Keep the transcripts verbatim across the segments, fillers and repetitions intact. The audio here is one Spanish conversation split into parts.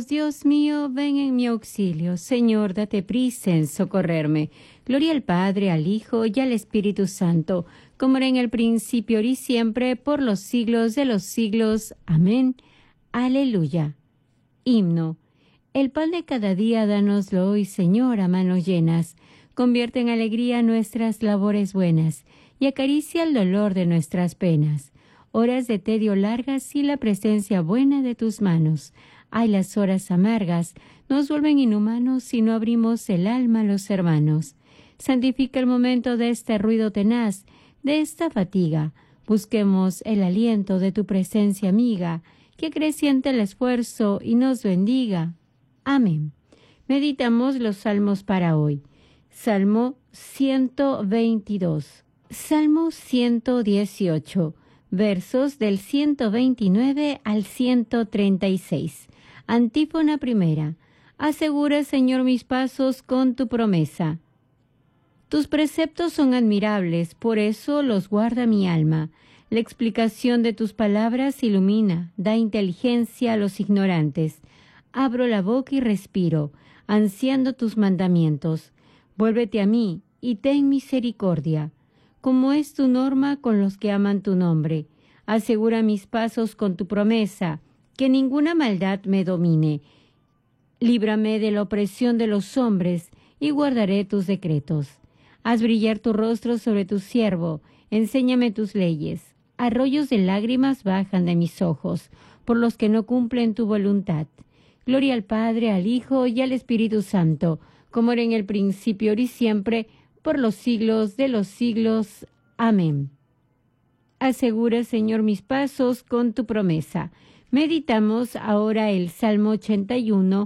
Dios mío, ven en mi auxilio. Señor, date prisa en socorrerme. Gloria al Padre, al Hijo y al Espíritu Santo, como era en el principio, ahora y siempre, por los siglos de los siglos. Amén. Aleluya. Himno. El pan de cada día, dánoslo hoy, Señor, a manos llenas. Convierte en alegría nuestras labores buenas y acaricia el dolor de nuestras penas. Horas de tedio largas y la presencia buena de tus manos. Ay, las horas amargas nos vuelven inhumanos si no abrimos el alma a los hermanos. Santifica el momento de este ruido tenaz, de esta fatiga. Busquemos el aliento de tu presencia amiga, que acreciente el esfuerzo y nos bendiga. Amén. Meditamos los salmos para hoy. Salmo ciento veintidós. Salmo ciento dieciocho. Versos del ciento veintinueve al ciento treinta y seis. Antífona primera. Asegura, Señor, mis pasos con tu promesa. Tus preceptos son admirables, por eso los guarda mi alma. La explicación de tus palabras ilumina, da inteligencia a los ignorantes. Abro la boca y respiro, ansiando tus mandamientos. Vuélvete a mí y ten misericordia. Como es tu norma con los que aman tu nombre. Asegura mis pasos con tu promesa, que ninguna maldad me domine. Líbrame de la opresión de los hombres y guardaré tus decretos. Haz brillar tu rostro sobre tu siervo, enséñame tus leyes. Arroyos de lágrimas bajan de mis ojos, por los que no cumplen tu voluntad. Gloria al Padre, al Hijo y al Espíritu Santo, como era en el principio, ahora y siempre, por los siglos de los siglos. Amén. Asegura, Señor, mis pasos con tu promesa. Meditamos ahora el Salmo ochenta y uno,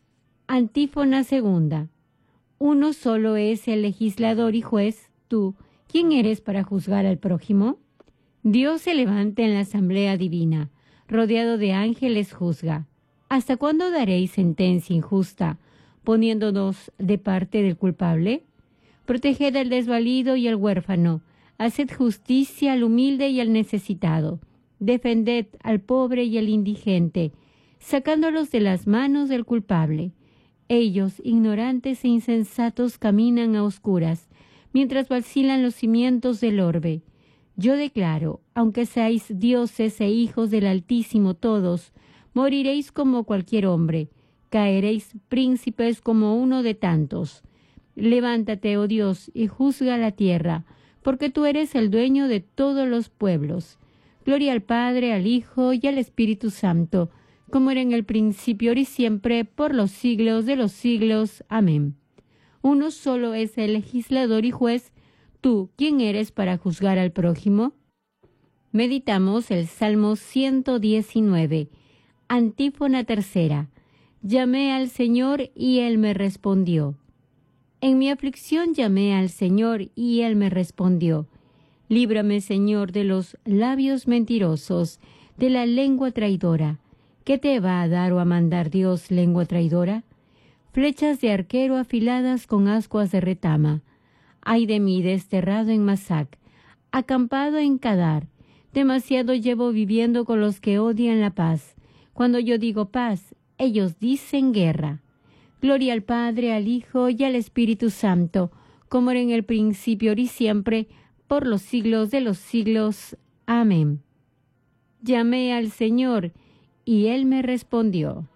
antífona segunda. Uno solo es el legislador y juez, tú. ¿Quién eres para juzgar al prójimo? Dios se levanta en la asamblea divina, rodeado de ángeles juzga. ¿Hasta cuándo daréis sentencia injusta, poniéndonos de parte del culpable? Proteged al desvalido y al huérfano, haced justicia al humilde y al necesitado. Defended al pobre y al indigente, sacándolos de las manos del culpable. Ellos, ignorantes e insensatos, caminan a oscuras, mientras vacilan los cimientos del orbe. Yo declaro, aunque seáis dioses e hijos del Altísimo todos, moriréis como cualquier hombre, caeréis príncipes como uno de tantos. Levántate, oh Dios, y juzga la tierra, porque tú eres el dueño de todos los pueblos. Gloria al Padre, al Hijo y al Espíritu Santo, como era en el principio, ahora y siempre, por los siglos de los siglos. Amén. Uno solo es el legislador y juez. Tú, ¿quién eres para juzgar al prójimo? Meditamos el Salmo ciento diecinueve, antífona tercera. Llamé al Señor y Él me respondió. En mi aflicción llamé al Señor y Él me respondió. Líbrame, Señor, de los labios mentirosos, de la lengua traidora. ¿Qué te va a dar o a mandar Dios, lengua traidora? Flechas de arquero afiladas con ascuas de retama. Ay de mí, desterrado en Masac, acampado en Cadar. Demasiado llevo viviendo con los que odian la paz. Cuando yo digo paz, ellos dicen guerra. Gloria al Padre, al Hijo y al Espíritu Santo, como era en el principio, ahora y siempre, por los siglos de los siglos. Amén. Llamé al Señor, y Él me respondió.